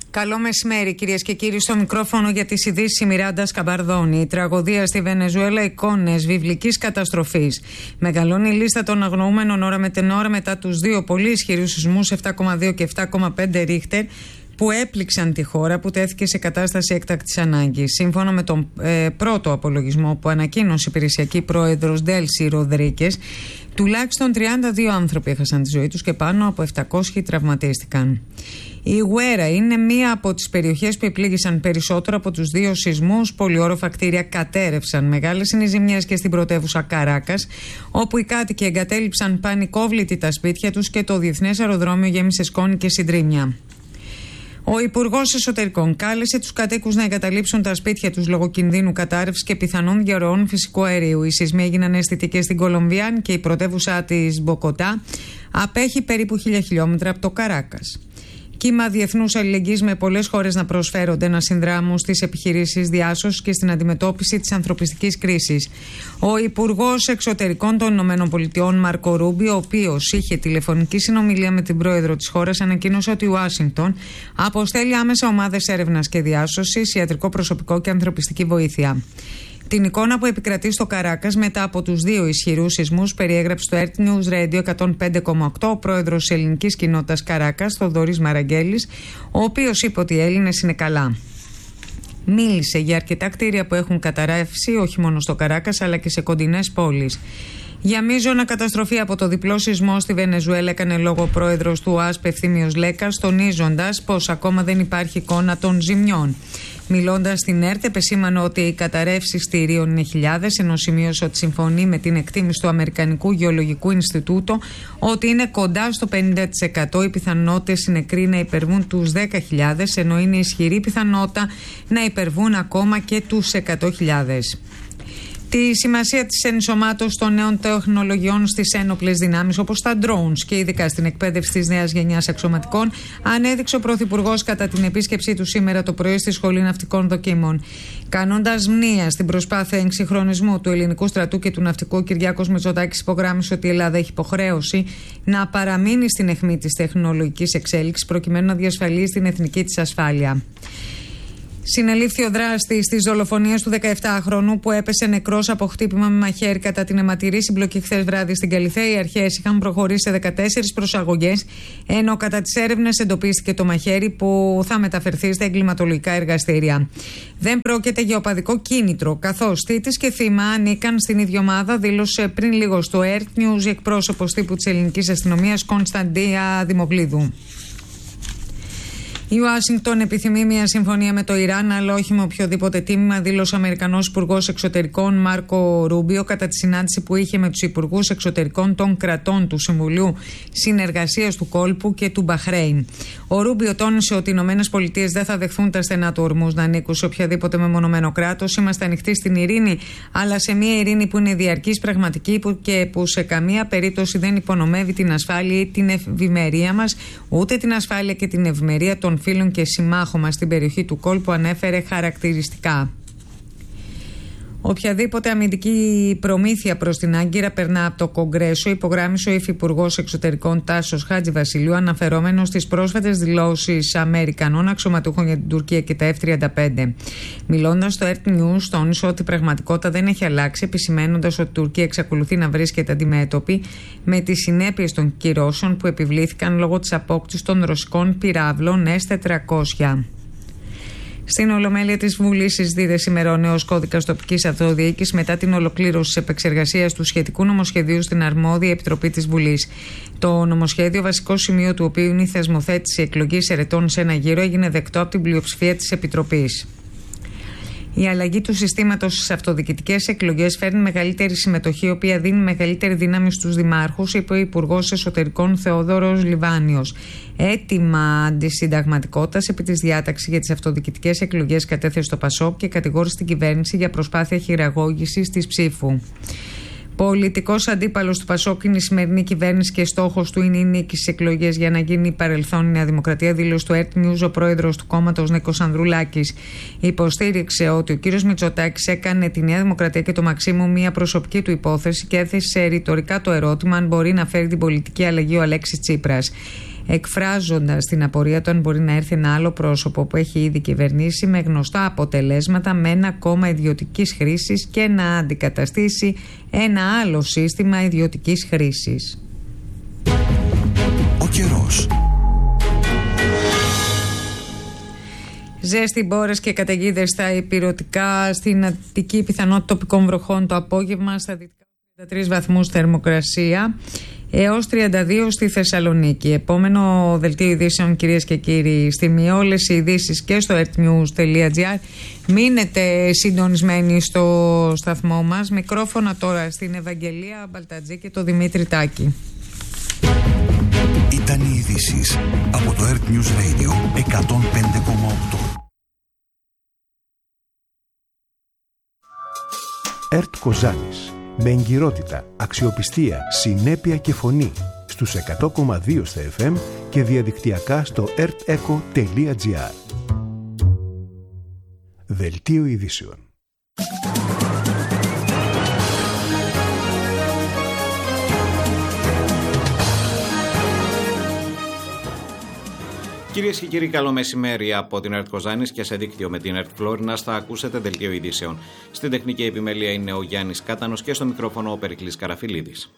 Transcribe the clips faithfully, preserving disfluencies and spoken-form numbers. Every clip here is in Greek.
Καλό μεσημέρι, κυρίες και κύριοι. Στο μικρόφωνο για τις ειδήσεις η Μιράντα Σκαμπαρδόνη. Η τραγωδία στη Βενεζουέλα, εικόνες βιβλικής καταστροφής. Μεγαλώνει η λίστα των αγνοούμενων ώρα με την ώρα μετά τους δύο πολύ ισχυρούς σεισμούς επτά κόμμα δύο και επτά κόμμα πέντε ρίχτερ που έπληξαν τη χώρα, που τέθηκε σε κατάσταση έκτακτης ανάγκης. Σύμφωνα με τον ε, πρώτο απολογισμό που ανακοίνωσε η υπηρεσιακή πρόεδρος Ντέλσι Ροδρίκες, τουλάχιστον τριάντα δύο άνθρωποι έχασαν τη ζωή τους και πάνω από επτακόσιοι τραυματίστηκαν. Η Γουέρα είναι μία από τις περιοχές που επλήγησαν περισσότερο από τους δύο σεισμούς. Πολυόροφα κτίρια κατέρευσαν. Μεγάλες είναι οι ζημιές και στην πρωτεύουσα Καράκας, όπου οι κάτοικοι εγκατέλειψαν πανικόβλητοι τα σπίτια τους και το διεθνές αεροδρόμιο γέμισε σκόνη και συντρίμμια. Ο Υπουργός Εσωτερικών κάλεσε τους κατοίκους να εγκαταλείψουν τα σπίτια τους λόγω κινδύνου κατάρρευσης και πιθανών διαρροών φυσικού αερίου. Οι σεισμοί έγιναν αισθητοί και στην Κολομβία και η πρωτεύουσα της Μποκοτά απέχει περίπου χίλια χιλιόμετρα από το Καράκας. Κύμα διεθνούς αλληλεγγύης με πολλές χώρες να προσφέρονται να συνδράμουν στις επιχειρήσεις διάσωσης και στην αντιμετώπιση της ανθρωπιστικής κρίσης. Ο Υπουργός Εξωτερικών των ΗΠΑ, Μάρκο Ρούμπιο, ο οποίος είχε τηλεφωνική συνομιλία με την πρόεδρο της χώρας, ανακοίνωσε ότι η Ουάσιγκτον αποστέλει άμεσα ομάδες έρευνας και διάσωσης, ιατρικό προσωπικό και ανθρωπιστική βοήθεια. Την εικόνα που επικρατεί στο Καράκας μετά από τους δύο ισχυρούς σεισμούς περιέγραψε στο Earth News Radio εκατόν πέντε κόμμα οκτώ ο πρόεδρος της ελληνικής κοινότητας Καράκας, Θοδωρής Μαραγγέλης, ο οποίος είπε ότι οι Έλληνες είναι καλά. Μίλησε για αρκετά κτίρια που έχουν καταρρεύσει όχι μόνο στο Καράκας αλλά και σε κοντινές πόλεις. Για μείζωνα καταστροφή από το διπλό σεισμό στη Βενεζουέλα έκανε λόγο ο πρόεδρος του ΟΑΣΠ Ευθύμιος Λέκας, τονίζοντας πως ακόμα δεν υπάρχει εικόνα των ζημιών. Μιλώντας στην ΕΡΤ, επεσήμανε ότι οι καταρρεύσεις κτηρίων είναι χιλιάδες, ενώ σημείωσε ότι συμφωνεί με την εκτίμηση του Αμερικανικού Γεωλογικού Ινστιτούτου ότι είναι κοντά στο πενήντα τοις εκατό οι πιθανότητες οι νεκροί να υπερβούν τους δέκα χιλιάδες, ενώ είναι ισχυρή πιθανότητα να υπερβούν ακόμα και τους εκατό χιλιάδες. Τη σημασία της ενσωμάτωσης των νέων τεχνολογιών στις ένοπλες δυνάμεις όπως τα drones και ειδικά στην εκπαίδευση της νέας γενιάς αξιωματικών ανέδειξε ο Πρωθυπουργός κατά την επίσκεψή του σήμερα το πρωί στη Σχολή Ναυτικών Δοκίμων. Κάνοντας μνήα στην προσπάθεια εξυγχρονισμού του ελληνικού στρατού και του ναυτικού, ο Κυριάκος Μητσοτάκης υπογράμμισε ότι η Ελλάδα έχει υποχρέωση να παραμείνει στην αιχμή της τεχνολογικής εξέλιξης προκειμένου να διασφαλίσει την εθνική της ασφάλεια. Συνελήφθη ο δράστης της δολοφονίας του δεκαεπτάχρονου που έπεσε νεκρός από χτύπημα με μαχαίρι κατά την αιματηρή συμπλοκή χθες βράδυ στην Καλιθέα. Οι αρχές είχαν προχωρήσει σε δεκατέσσερις προσαγωγές, ενώ κατά τις έρευνες εντοπίστηκε το μαχαίρι που θα μεταφερθεί στα εγκληματολογικά εργαστήρια. Δεν πρόκειται για οπαδικό κίνητρο, καθώς θήτης και θύμα ανήκαν στην ίδια ομάδα, δήλωσε πριν λίγο στο Earth News η εκπρόσωπος τύπου της ελληνικής αστυνομίας Κωνσταντία Δημοκλίδου. Η Ουάσιγκτον επιθυμεί μια συμφωνία με το Ιράν, αλλά όχι με οποιοδήποτε τίμημα, δήλωσε ο Αμερικανός Υπουργός Εξωτερικών Μάρκο Ρούμπιο κατά τη συνάντηση που είχε με τους Υπουργούς Εξωτερικών των κρατών του Συμβουλίου Συνεργασίας του Κόλπου και του Μπαχρέιν. Ο Ρούμπιο τόνισε ότι οι ΗΠΑ δεν θα δεχθούν τα στενά του ορμούς να ανήκουν σε οποιαδήποτε μεμονωμένο κράτος. Είμαστε ανοιχτοί στην ειρήνη, αλλά σε μια ειρήνη που είναι διαρκής, πραγματική και που σε καμία περίπτωση δεν υπονομεύει την ασφάλεια ή την ευημερία μας, ούτε την ασφάλεια και την ευημερία των φίλων και συμμάχων μας στην περιοχή του κόλπου, ανέφερε χαρακτηριστικά. Οποιαδήποτε αμυντική προμήθεια προς την Άγκυρα περνά από το Κογκρέσο, υπογράμμισε ο Υφυπουργός Εξωτερικών Τάσος Χατζηβασιλείου, αναφερόμενος στις πρόσφατες δηλώσεις Αμερικανών αξιωματούχων για την Τουρκία και τα εφ τριάντα πέντε. Μιλώντας στο Earth News, τόνισε ότι η πραγματικότητα δεν έχει αλλάξει, επισημαίνοντας ότι η Τουρκία εξακολουθεί να βρίσκεται αντιμέτωπη με τις συνέπειες των κυρώσεων που επιβλήθηκαν λόγω της απόκτησης των ρωσικών πυράβλων ες τετρακόσια. Στην Ολομέλεια της Βουλής συζητείται σήμερα ο νέος κώδικας τοπικής αυτοδιοίκησης μετά την ολοκλήρωση της επεξεργασίας του σχετικού νομοσχεδίου στην αρμόδια επιτροπή της Βουλής. Το νομοσχέδιο, βασικό σημείο του οποίου είναι η θεσμοθέτηση εκλογής ερετών σε ένα γύρο, έγινε δεκτό από την πλειοψηφία της Επιτροπής. Η αλλαγή του συστήματος στις αυτοδιοικητικές εκλογές φέρνει μεγαλύτερη συμμετοχή, η οποία δίνει μεγαλύτερη δύναμη στους δημάρχους, είπε ο Υπουργός Εσωτερικών Θεόδωρος Λιβάνιος. Αίτημα αντισυνταγματικότητας επί της διάταξης για τις αυτοδιοικητικές εκλογές κατέθεσε το ΠΑΣΟΚ και κατηγόρησε την κυβέρνηση για προσπάθεια χειραγώγησης της ψήφου. Πολιτικός αντίπαλος του ΠΑΣΟΚ είναι η σημερινή κυβέρνηση και στόχος του είναι η νίκη στις εκλογές για να γίνει παρελθόν η Νέα Δημοκρατία, δήλωσε στο Earth News ο πρόεδρος του κόμματος Νίκος Ανδρουλάκης. Υποστήριξε ότι ο κύριος Μητσοτάκης έκανε τη Νέα Δημοκρατία και το Μαξίμου μια προσωπική του υπόθεση και έθεσε ρητορικά το ερώτημα αν μπορεί να φέρει την πολιτική αλλαγή ο Αλέξης Τσίπρας. εκφράζοντας την απορία του αν μπορεί να έρθει ένα άλλο πρόσωπο που έχει ήδη κυβερνήσει με γνωστά αποτελέσματα με ένα κόμμα ιδιωτικής χρήσης και να αντικαταστήσει ένα άλλο σύστημα ιδιωτικής χρήσης. Ο καιρός. Ζέστη, μπόρες και καταιγίδες στα ηπειρωτικά, στην Αττική πιθανότητα τοπικών βροχών το απόγευμα, στα δυτικά τριάντα τρεις βαθμούς θερμοκρασία έως τριάντα δύο στη Θεσσαλονίκη. Επόμενο δελτίο ειδήσεων, κυρίες και κύριοι, στιγμή όλες οι ειδήσεις και στο earthnews τελεία gr. Μείνετε συντονισμένοι στο σταθμό μας. Μικρόφωνα τώρα στην Ευαγγελία Μπαλτατζή και το Δημήτρη Τάκη. Ήταν οι ειδήσεις από το Earth News Radio εκατόν πέντε κόμμα οκτώ. Ερτ Κοζάνης. Με εγκυρότητα, αξιοπιστία, συνέπεια και φωνή. Στους εκατό κόμμα δύο στα εφ εμ και διαδικτυακά στο ερτ εκο τελεία gr. Δελτίο ειδήσεων. Κυρίες και κύριοι, καλό μεσημέρι από την Ερτ Κοζάνης και σε δίκτυο με την Ερτ Φλόρινας θα ακούσετε δελτίο ειδήσεων. Στην τεχνική επιμέλεια είναι ο Γιάννης Κάτανος και στο μικρόφωνο ο Περικλής Καραφιλίδης.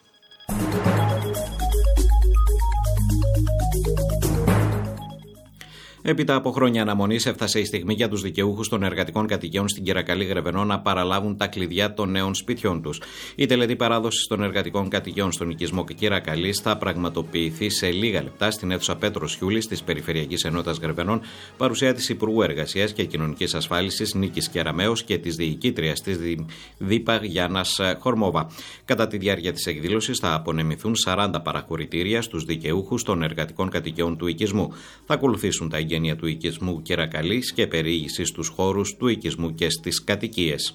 Έπειτα από χρόνια αναμονής, έφτασε η στιγμή για τους δικαιούχους των εργατικών κατοικιών στην Κυρακαλή Γρεβενό να παραλάβουν τα κλειδιά των νέων σπιτιών τους. Η τελετή παράδοση των εργατικών κατοικιών στον οικισμό Κυρακαλής θα πραγματοποιηθεί σε λίγα λεπτά στην αίθουσα Πέτρος Χιούλης της Περιφερειακής Ενότητας Γρεβενών, παρουσία της Υπουργού Εργασίας και Κοινωνικής Ασφάλισης Νίκης Κεραμέως και της διοικήτριας της ΔΥΠΑ Γιάννας Χορμόβα. Κατά τη διάρκεια της εκδήλωσης θα απονεμηθούν σαράντα παραχωρητήρια στους δικαιούχους των εργατικών κατοικιών του οικισμού. Θα ακολουθήσουν τα εγγένεια του οικισμού Κυρακαλής και περιήγηση στους χώρους του οικισμού και στις κατοικίες.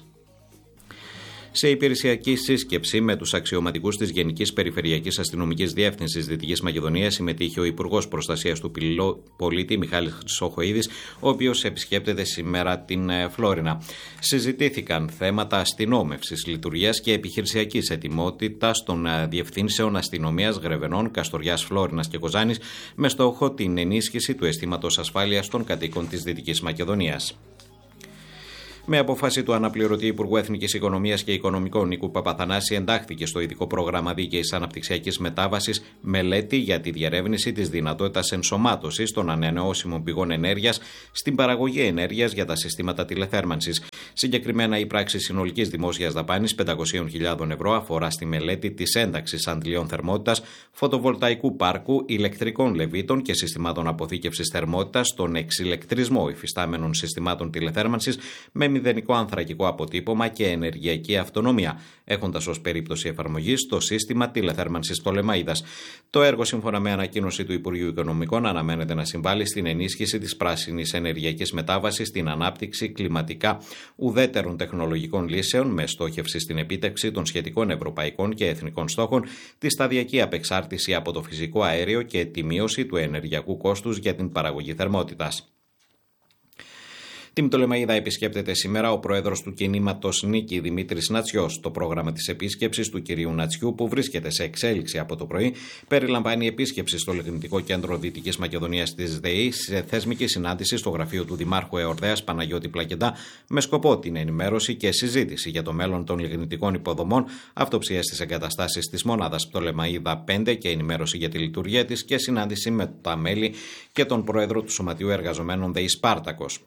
Σε υπηρεσιακή σύσκεψη με τους αξιωματικούς της Γενικής Περιφερειακής Αστυνομικής Διεύθυνσης Δυτικής Μακεδονίας συμμετείχε ο Υπουργός Προστασίας του Πολίτη Μιχάλης Χρυσοχοΐδης, ο οποίος επισκέπτεται σήμερα την Φλόρινα. Συζητήθηκαν θέματα αστυνόμευσης, λειτουργίας και επιχειρησιακής ετοιμότητας των διευθύνσεων αστυνομίας Γρεβενών, Καστοριάς, Φλόρινας και Κοζάνης με στόχο την ενίσχυση του αισθήματος ασφάλειας των κατοίκων της Δυτικής Μακεδονίας. Με απόφαση του αναπληρωτή Υπουργού Εθνικής Οικονομίας και Οικονομικών Νίκου Παπαθανάση, εντάχθηκε στο ειδικό πρόγραμμα δίκαιης αναπτυξιακής μετάβασης μελέτη για τη διερεύνηση της δυνατότητας ενσωμάτωσης των ανανεώσιμων πηγών ενέργειας στην παραγωγή ενέργειας για τα συστήματα τηλεθέρμανσης. Συγκεκριμένα, η πράξη συνολικής δημόσιας δαπάνης πεντακόσιες χιλιάδες ευρώ αφορά στη μελέτη της ένταξης αντλιών θερμότητας, φωτοβολταϊκού πάρκου, ηλεκτρικών λεβίτων και συστημάτων αποθήκευσης θερμότητας στον εξηλεκτρισμό υφιστάμενων συστημάτων τηλεθέρμανσης με μηδενικό ανθρακικό αποτύπωμα και ενεργειακή αυτονομία, έχοντας ως περίπτωση εφαρμογής το σύστημα τηλεθέρμανσης Πτολεμαΐδας. Το έργο, σύμφωνα με ανακοίνωση του Υπουργείου Οικονομικών, αναμένεται να συμβάλλει στην ενίσχυση της πράσινης ενεργειακής μετάβασης, στην ανάπτυξη κλιματικά ουδέτερων τεχνολογικών λύσεων, με στόχευση στην επίτευξη των σχετικών ευρωπαϊκών και εθνικών στόχων, τη σταδιακή απεξάρτηση από το φυσικό αέριο και τη μείωση του ενεργειακού κόστους για την παραγωγή θερμότητας. Την Πτολεμαΐδα επισκέπτεται σήμερα ο πρόεδρος του κινήματος Νίκη, Δημήτρης Νατσιός. Το πρόγραμμα της επίσκεψης του κυρίου Νατσιού, που βρίσκεται σε εξέλιξη από το πρωί, περιλαμβάνει επίσκεψη στο Λιγνητικό Κέντρο Δυτικής Μακεδονίας της ΔΕΗ, σε θεσμική συνάντηση στο γραφείο του Δημάρχου Εορδαίας Παναγιώτη Πλακεντά, με σκοπό την ενημέρωση και συζήτηση για το μέλλον των λιγνητικών υποδομών, αυτοψία στις εγκαταστάσεις της μονάδας Πτολεμαΐδα πέντε και ενημέρωση για τη λειτουργία της και συνάντηση με τα μέλη και τον πρόεδρο του Σωματείου Εργαζομένων ΔΕΗ Σπάρτακος.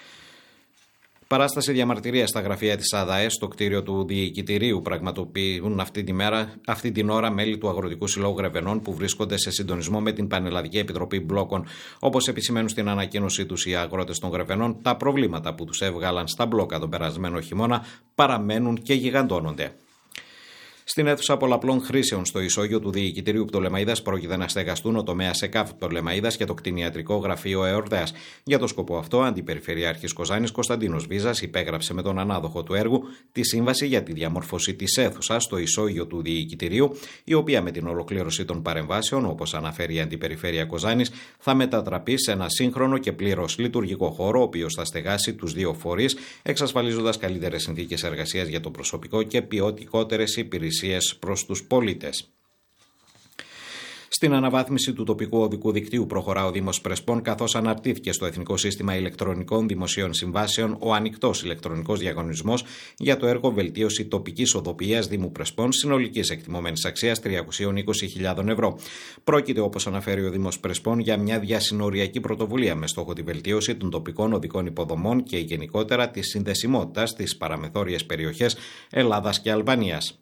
Παράσταση διαμαρτυρίας στα γραφεία της ΑΔΑΕ στο κτίριο του Διοικητηρίου πραγματοποιούν αυτή, τη μέρα, αυτή την ώρα μέλη του Αγροτικού Συλλόγου Γρεβενών που βρίσκονται σε συντονισμό με την Πανελλαδική Επιτροπή Μπλόκων. Όπως επισημαίνουν στην ανακοίνωσή τους οι αγρότες των Γρεβενών, τα προβλήματα που τους έβγαλαν στα μπλόκα τον περασμένο χειμώνα παραμένουν και γιγαντώνονται. Στην αίθουσα πολλαπλών χρήσεων στο ισόγειο του Διοικητηρίου Πτολεμαΐδας πρόκειται να στεγαστούν ο τομέας ΕΚΑΒ Πτολεμαΐδας και το κτηνιατρικό γραφείο Εορδαίας. Για το σκοπό αυτό, Αντιπεριφερειάρχης Κοζάνης Κωνσταντίνος Βίζας υπέγραψε με τον ανάδοχο του έργου τη σύμβαση για τη διαμόρφωση της αίθουσας στο ισόγειο του Διοικητηρίου, η οποία με την ολοκλήρωση των παρεμβάσεων, όπως αναφέρει η Αντιπεριφέρεια Κοζάνης, θα μετατραπεί σε ένα σύγχρονο και πλήρως λειτουργικό χώρο, ο οποίος θα στεγάσει τους δύο φορείς, εξασφαλίζοντας καλύτερες συνθήκες εργασίας για το προσωπικό και ποιοτικότερες υπηρεσίες προς τους πολίτες. Στην αναβάθμιση του τοπικού οδικού δικτύου προχωρά ο Δήμος Πρεσπών, καθώς αναρτήθηκε στο Εθνικό Σύστημα Ηλεκτρονικών Δημοσίων Συμβάσεων ο ανοιχτός ηλεκτρονικός διαγωνισμός για το έργο βελτίωση τοπικής οδοποιίας Δήμου Πρεσπών συνολικής εκτιμωμένης αξίας τριακόσιες είκοσι χιλιάδες ευρώ. Πρόκειται, όπως αναφέρει ο Δήμος Πρεσπών, για μια διασυνοριακή πρωτοβουλία με στόχο τη βελτίωση των τοπικών οδικών υποδομών και γενικότερα τη συνδεσιμότητα στις παραμεθόριες περιοχές Ελλάδας και Αλβανίας.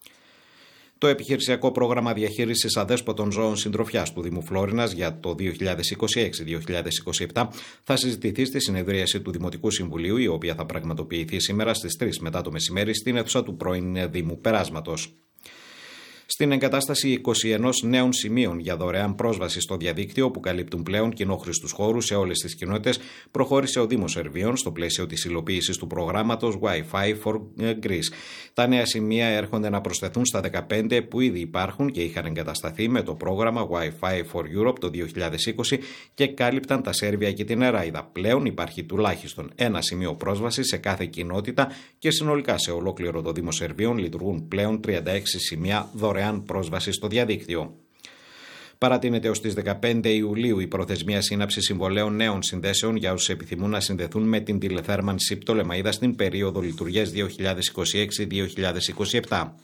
Το επιχειρησιακό πρόγραμμα διαχείρισης αδέσποτων ζώων συντροφιάς του Δήμου Φλόρινας για το δύο χιλιάδες είκοσι έξι με δύο χιλιάδες είκοσι επτά θα συζητηθεί στη συνεδρίαση του Δημοτικού Συμβουλίου, η οποία θα πραγματοποιηθεί σήμερα στις τρεις μετά το μεσημέρι στην αίθουσα του πρώην Δήμου Περάσματος. Στην εγκατάσταση είκοσι ένα νέων σημείων για δωρεάν πρόσβαση στο διαδίκτυο που καλύπτουν πλέον κοινόχρηστους χώρους σε όλες τις κοινότητες, προχώρησε ο Δήμος Ερβίων στο πλαίσιο της υλοποίησης του προγράμματος Wi-Fi for Greece. Τα νέα σημεία έρχονται να προσθεθούν στα δεκαπέντε που ήδη υπάρχουν και είχαν εγκατασταθεί με το πρόγραμμα Wi-Fi for Europe το δύο χιλιάδες είκοσι και κάλυπταν τα Σέρβια και την Εράιδα. Πλέον υπάρχει τουλάχιστον ένα σημείο πρόσβαση σε κάθε κοινότητα και συνολικά σε ολόκληρο το Δήμο Ερβίων λειτουργούν πλέον τριάντα έξι σημεία δωρεάν πρόσβαση στο διαδίκτυο. Παρατείνεται ως τις δεκαπέντε Ιουλίου η προθεσμία σύναψη συμβολέων νέων συνδέσεων για όσους επιθυμούν να συνδεθούν με την τηλεθέρμανση Πτολεμαΐδα στην περίοδο λειτουργίας δύο χιλιάδες είκοσι έξι με δύο χιλιάδες είκοσι επτά.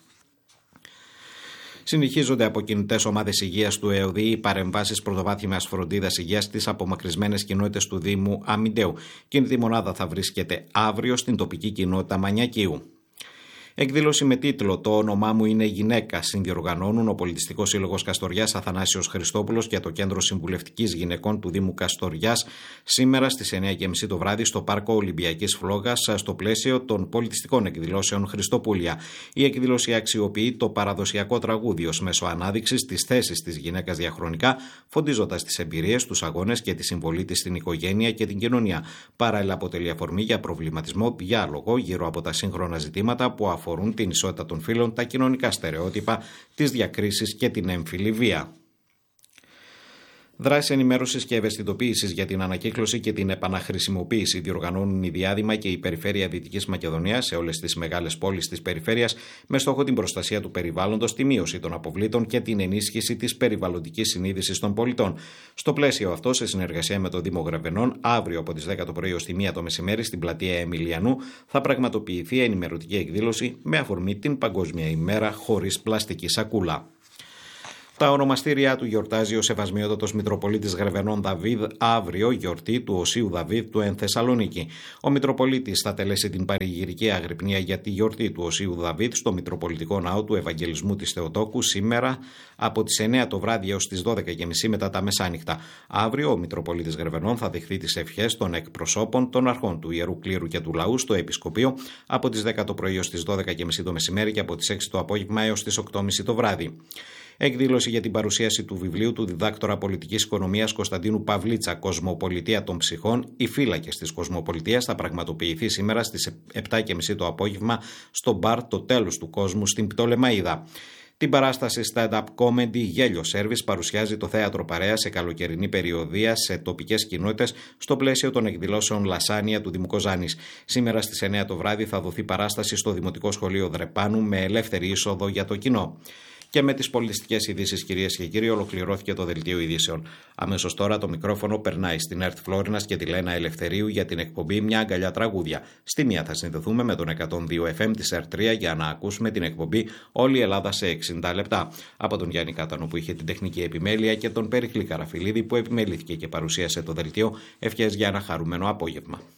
Συνεχίζονται από κινητές ομάδες υγείας του ΕΟΔΗ οι παρεμβάσεις πρωτοβάθμιας φροντίδας υγείας στις απομακρυσμένες κοινότητες του Δήμου Αμιντέου. Κινητή μονάδα θα βρίσκεται αύριο στην τοπική κοινότητα Μανιακίου. Εκδήλωση με τίτλο «Το όνομά μου είναι γυναίκα» συνδιοργανώνουν ο Πολιτιστικός Σύλλογος Καστοριάς Αθανάσιος Χριστόπουλος και το Κέντρο Συμβουλευτικής Γυναικών του Δήμου Καστοριάς σήμερα στις εννιά και μισή το βράδυ στο Πάρκο Ολυμπιακής Φλόγας στο πλαίσιο των πολιτιστικών εκδηλώσεων Χριστοπούλια. Η εκδήλωση αξιοποιεί το παραδοσιακό τραγούδι ως μέσο ανάδειξης της θέσης της γυναίκας διαχρονικά, φωτίζοντας τις εμπειρίες, τους αγώνες και τη συμβολή της στην οικογένεια και την κοινωνία. Παράλληλα, αποτελεί αφορμή για προβληματισμό, διάλογο γύρω από τα σύγχρονα ζητήματα που αφορούν αφορούν την ισότητα των φύλων, τα κοινωνικά στερεότυπα, τις διακρίσεις και την έμφυλη βία. Δράσεις ενημέρωσης και ευαισθητοποίησης για την ανακύκλωση και την επαναχρησιμοποίηση διοργανώνουν η Διάδημα και η Περιφέρεια Δυτικής Μακεδονίας σε όλες τις μεγάλες πόλεις της περιφέρειας με στόχο την προστασία του περιβάλλοντος, τη μείωση των αποβλήτων και την ενίσχυση της περιβαλλοντικής συνείδησης των πολιτών. Στο πλαίσιο αυτό, σε συνεργασία με το Δήμο Γρεβενών, αύριο από τις δέκα το πρωί ως τη μία το μεσημέρι στην πλατεία Εμιλιανού θα πραγματοποιηθεί ενημερωτική εκδήλωση με αφορμή την Παγκόσμια ημέρα χωρίς πλαστική σακούλα. Τα ονομαστήριά του γιορτάζει ο Σεβασμιότατος Μητροπολίτης Γρεβενών Δαβίδ αύριο, γιορτή του Οσίου Δαβίδ του εν Θεσσαλονίκη. Ο Μητροπολίτης θα τελέσει την παρηγυρική αγρυπνία για τη γιορτή του Οσίου Δαβίδ στο Μητροπολιτικό Ναό του Ευαγγελισμού της Θεοτόκου σήμερα από τις εννιά το βράδυ έως τις δώδεκα και μισή μετά τα μεσάνυχτα. Αύριο ο Μητροπολίτης Γρεβενών θα δεχθεί τις ευχές των εκπροσώπων των αρχών του Ιερού Κλήρου και του Λαού στο Επισκοπείο από τις δέκα το πρωί έως τις δώδεκα και μισή το μεσημέρι και από τις έξι το απόγευμα έως τις οκτώ και μισή το βράδυ. Εκδήλωση για την παρουσίαση του βιβλίου του διδάκτορα πολιτικής οικονομίας Κωνσταντίνου Παυλίτσα «Κοσμοπολιτεία των ψυχών. Οι φύλακες της Κοσμοπολιτείας» θα πραγματοποιηθεί σήμερα στις επτά και μισή το απόγευμα στο μπαρ «Το τέλος του κόσμου» στην Πτολεμαΐδα. Την παράσταση stand-up comedy «Γέλιο Service» παρουσιάζει το Θέατρο Παρέα σε καλοκαιρινή περιοδία σε τοπικές κοινότητες στο πλαίσιο των εκδηλώσεων Λασάνια του Δήμου Κοζάνης. Σήμερα στις εννιά το βράδυ θα δοθεί παράσταση στο Δημοτικό Σχολείο Δρεπάνου με ελεύθερη είσοδο για το κοινό. Και με τις πολιτιστικές ειδήσεις, κυρίες και κύριοι, ολοκληρώθηκε το δελτίο ειδήσεων. Αμέσως τώρα το μικρόφωνο περνάει στην ΕΡΤ Φλόρινας και τη Λένα Ελευθερίου για την εκπομπή «Μια αγκαλιά τραγούδια». Στη μία θα συνδεθούμε με τον εκατόν δύο εφ εμ της ΕΡΤ τρία για να ακούσουμε την εκπομπή «Όλη η Ελλάδα σε εξήντα λεπτά». Από τον Γιάννη Κάτανο που είχε την τεχνική επιμέλεια και τον Περικλή Καραφιλίδη που επιμελήθηκε και παρουσίασε το δελτίο. Ευχές για ένα χαρούμενο απόγευμα.